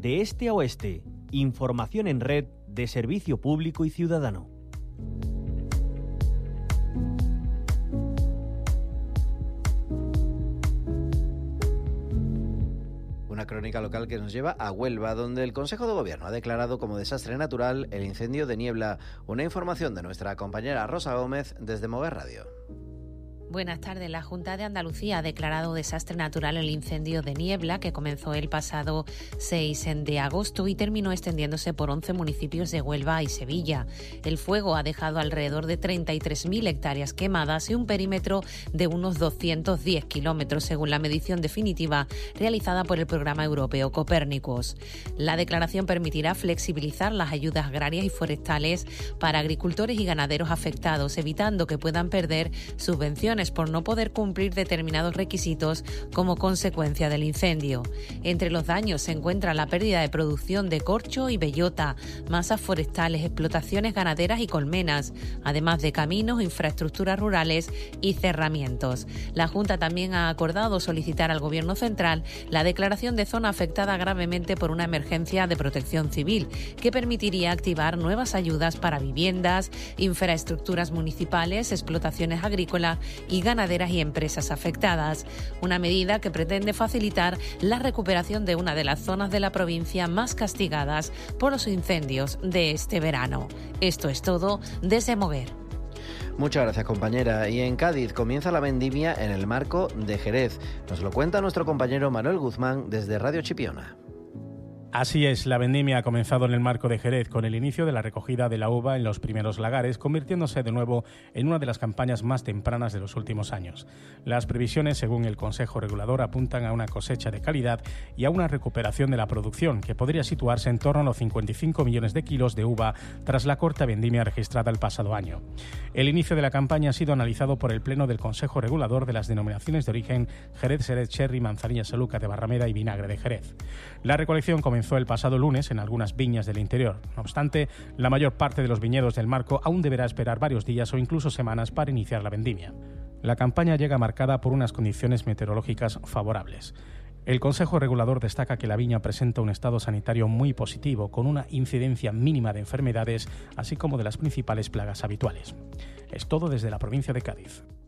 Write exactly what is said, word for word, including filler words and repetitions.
de este a oeste. Información en red de servicio público y ciudadano. Una crónica local que nos lleva a Huelva, donde el Consejo de Gobierno ha declarado como desastre natural el incendio de Niebla. Una información de nuestra compañera Rosa Gómez desde Mover Radio. Buenas tardes. La Junta de Andalucía ha declarado desastre natural el incendio de Niebla, que comenzó el pasado seis de agosto y terminó extendiéndose por once municipios de Huelva y Sevilla. El fuego ha dejado alrededor de treinta y tres mil hectáreas quemadas y un perímetro de unos doscientos diez kilómetros, según la medición definitiva realizada por el programa europeo Copérnicos. La declaración permitirá flexibilizar las ayudas agrarias y forestales para agricultores y ganaderos afectados, evitando que puedan perder subvenciones por no poder cumplir determinados requisitos como consecuencia del incendio. Entre los daños se encuentra la pérdida de producción de corcho y bellota, masas forestales, explotaciones ganaderas y colmenas, además de caminos, infraestructuras rurales y cerramientos. La Junta también ha acordado solicitar al Gobierno central la declaración de zona afectada gravemente por una emergencia de protección civil, que permitiría activar nuevas ayudas para viviendas, infraestructuras municipales, explotaciones agrícolas y ganaderas y empresas afectadas. Una medida que pretende facilitar la recuperación de una de las zonas de la provincia más castigadas por los incendios de este verano. Esto es todo desde Mover. Muchas gracias, compañera. Y en Cádiz comienza la vendimia en el marco de Jerez. Nos lo cuenta nuestro compañero Manuel Guzmán desde Radio Chipiona. Así es, la vendimia ha comenzado en el marco de Jerez con el inicio de la recogida de la uva en los primeros lagares, convirtiéndose de nuevo en una de las campañas más tempranas de los últimos años. Las previsiones, según el Consejo Regulador, apuntan a una cosecha de calidad y a una recuperación de la producción, que podría situarse en torno a los cincuenta y cinco millones de kilos de uva tras la corta vendimia registrada el pasado año. El inicio de la campaña ha sido analizado por el Pleno del Consejo Regulador de las denominaciones de origen Jerez, Xerez, Sherry, Manzanilla, Saluca de Barrameda y Vinagre de Jerez. La recolección comenzó el pasado lunes en algunas viñas del interior. No obstante, la mayor parte de los viñedos del marco aún deberá esperar varios días o incluso semanas para iniciar la vendimia. La campaña llega marcada por unas condiciones meteorológicas favorables. El Consejo Regulador destaca que la viña presenta un estado sanitario muy positivo, con una incidencia mínima de enfermedades, así como de las principales plagas habituales. Es todo desde la provincia de Cádiz.